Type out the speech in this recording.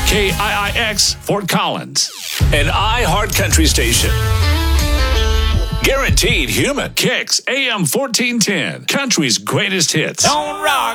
KIIX Fort Collins. An iHeart Country station. Guaranteed human. Kicks AM 1410. Country's greatest hits. Don't rock.